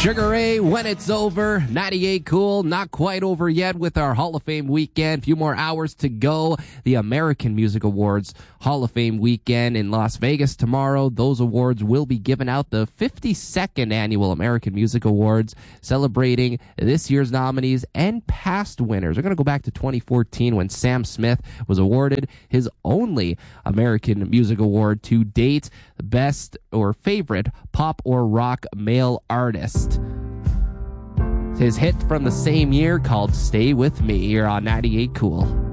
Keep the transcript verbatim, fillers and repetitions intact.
Sugar Ray, When It's Over, ninety-eight Cool, not quite over yet with our Hall of Fame weekend. A few more hours to go. The American Music Awards Hall of Fame weekend in Las Vegas tomorrow. Those awards will be given out. The fifty-second Annual American Music Awards, celebrating this year's nominees and past winners. We're going to go back to twenty fourteen when Sam Smith was awarded his only American Music Award to date, the best or favorite pop or rock male artist. His hit from the same year called Stay With Me here on ninety-eight Cool.